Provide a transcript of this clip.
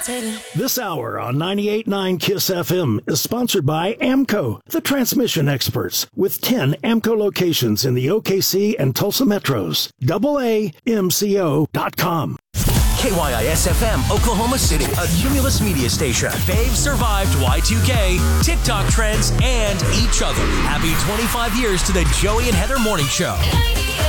This hour on 98.9 KISS FM is sponsored by AMCO, the transmission experts, with 10 AMCO locations in the OKC and Tulsa metros. AAMCO.com. KYIS-FM, Oklahoma City, a Cumulus media station. They've survived Y2K, TikTok trends, and each other. Happy 25 years to the Joey and Heather Morning Show.